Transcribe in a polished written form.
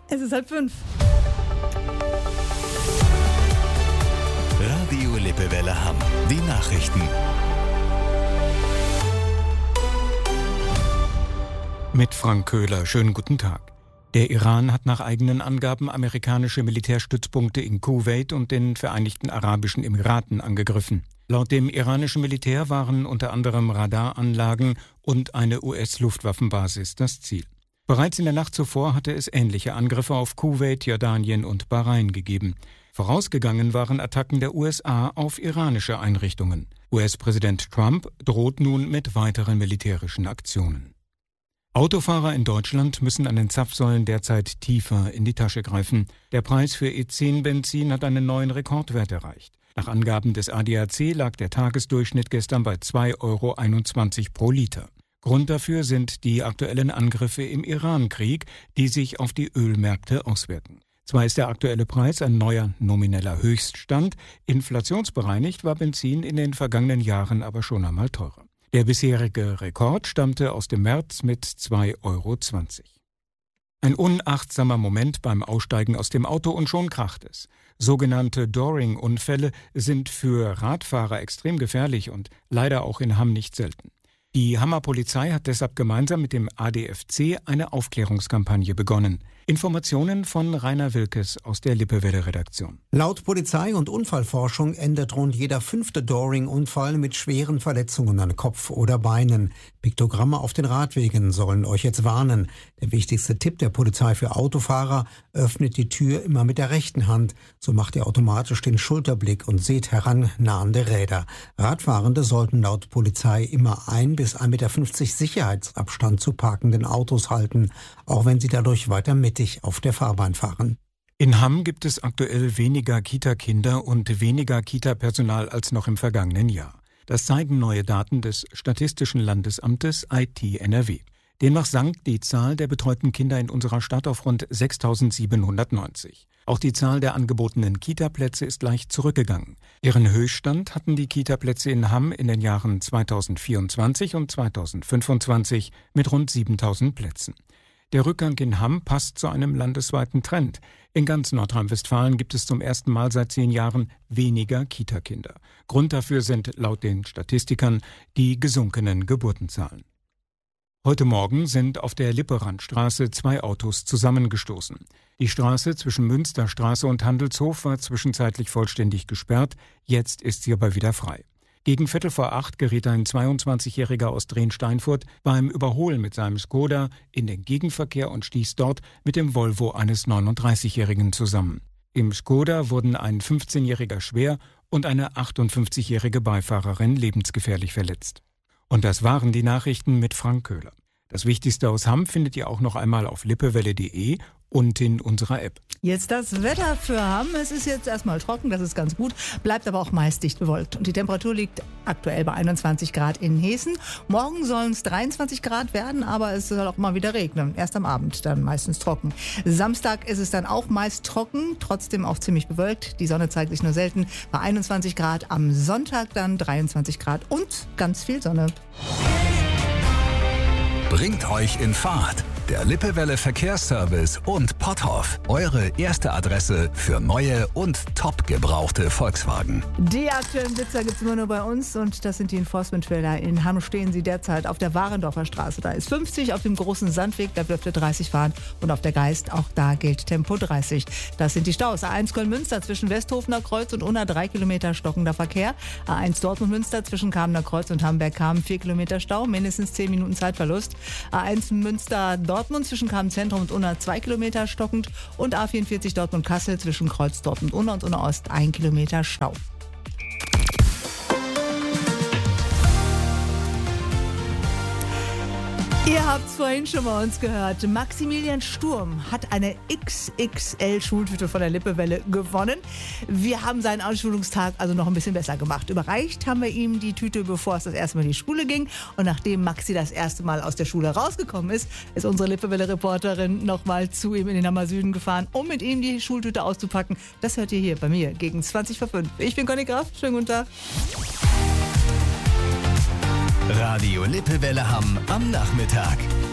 Es ist 4:30. Radio Lippewelle Hamm. Die Nachrichten. Mit Frank Köhler. Schönen guten Tag. Der Iran hat nach eigenen Angaben amerikanische Militärstützpunkte in Kuwait und den Vereinigten Arabischen Emiraten angegriffen. Laut dem iranischen Militär waren unter anderem Radaranlagen und eine US-Luftwaffenbasis das Ziel. Bereits in der Nacht zuvor hatte es ähnliche Angriffe auf Kuwait, Jordanien und Bahrain gegeben. Vorausgegangen waren Attacken der USA auf iranische Einrichtungen. US-Präsident Trump droht nun mit weiteren militärischen Aktionen. Autofahrer in Deutschland müssen an den Zapfsäulen derzeit tiefer in die Tasche greifen. Der Preis für E10-Benzin hat einen neuen Rekordwert erreicht. Nach Angaben des ADAC lag der Tagesdurchschnitt gestern bei 2,21 € pro Liter. Grund dafür sind die aktuellen Angriffe im Iran-Krieg, die sich auf die Ölmärkte auswirken. Zwar ist der aktuelle Preis ein neuer nomineller Höchststand, inflationsbereinigt war Benzin in den vergangenen Jahren aber schon einmal teurer. Der bisherige Rekord stammte aus dem März mit 2,20 €. Ein unachtsamer Moment beim Aussteigen aus dem Auto und schon kracht es. Sogenannte Dooring-Unfälle sind für Radfahrer extrem gefährlich und leider auch in Hamm nicht selten. Die Hammer Polizei hat deshalb gemeinsam mit dem ADFC eine Aufklärungskampagne begonnen. Informationen von Rainer Wilkes aus der Lippewelle-Redaktion. Laut Polizei und Unfallforschung endet rund jeder 5. Dooring-Unfall mit schweren Verletzungen an Kopf oder Beinen. Piktogramme auf den Radwegen sollen euch jetzt warnen. Der wichtigste Tipp der Polizei für Autofahrer: öffnet die Tür immer mit der rechten Hand. So macht ihr automatisch den Schulterblick und seht herannahende Räder. Radfahrende sollten laut Polizei immer 1 bis 1,50 Meter Sicherheitsabstand zu parkenden Autos halten, auch wenn sie dadurch weiter mittig auf der Fahrbahn fahren. In Hamm gibt es aktuell weniger Kita-Kinder und weniger Kita-Personal als noch im vergangenen Jahr. Das zeigen neue Daten des Statistischen Landesamtes IT-NRW. Demnach sank die Zahl der betreuten Kinder in unserer Stadt auf rund 6.790. Auch die Zahl der angebotenen Kita-Plätze ist leicht zurückgegangen. Ihren Höchststand hatten die Kita-Plätze in Hamm in den Jahren 2024 und 2025 mit rund 7.000 Plätzen. Der Rückgang in Hamm passt zu einem landesweiten Trend. In ganz Nordrhein-Westfalen gibt es zum ersten Mal seit 10 Jahren weniger Kita-Kinder. Grund dafür sind laut den Statistikern die gesunkenen Geburtenzahlen. Heute Morgen sind auf der Lipperandstraße 2 Autos zusammengestoßen. Die Straße zwischen Münsterstraße und Handelshof war zwischenzeitlich vollständig gesperrt, jetzt ist sie aber wieder frei. Gegen 7:45 geriet ein 22-Jähriger aus Drehn-Steinfurt beim Überholen mit seinem Skoda in den Gegenverkehr und stieß dort mit dem Volvo eines 39-Jährigen zusammen. Im Skoda wurden ein 15-Jähriger schwer und eine 58-jährige Beifahrerin lebensgefährlich verletzt. Und das waren die Nachrichten mit Frank Köhler. Das Wichtigste aus Hamm findet ihr auch noch einmal auf lippewelle.de und in unserer App. Jetzt das Wetter für Hamm. Es ist jetzt erstmal trocken, das ist ganz gut, bleibt aber auch meist dicht bewölkt. Und die Temperatur liegt aktuell bei 21 Grad in Hessen. Morgen sollen es 23 Grad werden, aber es soll auch mal wieder regnen. Erst am Abend dann meistens trocken. Samstag ist es dann auch meist trocken, trotzdem auch ziemlich bewölkt. Die Sonne zeigt sich nur selten bei 21 Grad. Am Sonntag dann 23 Grad und ganz viel Sonne. Bringt euch in Fahrt. Der Lippewelle Verkehrsservice und Potthoff. Eure erste Adresse für neue und top gebrauchte Volkswagen. Die aktuellen Blitzer gibt es immer nur bei uns und das sind die Enforcement-Felder. In Hamm stehen sie derzeit auf der Warendorfer Straße. Da ist 50, auf dem großen Sandweg, da dürft ihr 30 fahren und auf der Geist, auch da gilt Tempo 30. Das sind die Staus. A1 Köln-Münster zwischen Westhofener Kreuz und Unna 3 Kilometer stockender Verkehr. A1 Dortmund-Münster zwischen Kamener Kreuz und Hamberg-Kamen 4 Kilometer Stau, mindestens 10 Minuten Zeitverlust. A1 Münster-Dortmund zwischen Kamen-Zentrum und Unna 2 Kilometer stockend und A44 Dortmund-Kassel zwischen Kreuz Dortmund-Unna und Unna-Ost 1 Kilometer Stau. Ihr habt es vorhin schon mal uns gehört. Maximilian Sturm hat eine XXL-Schultüte von der Lippewelle gewonnen. Wir haben seinen Ausschulungstag also noch ein bisschen besser gemacht. Überreicht haben wir ihm die Tüte, bevor es das erste Mal in die Schule ging. Und nachdem Maxi das erste Mal aus der Schule rausgekommen ist unsere Lippewelle-Reporterin nochmal zu ihm in den Hammer Süden gefahren, um mit ihm die Schultüte auszupacken. Das hört ihr hier bei mir gegen 5:20. Ich bin Conny Graf. Schönen guten Tag. Radio Lippewelle Hamm am Nachmittag.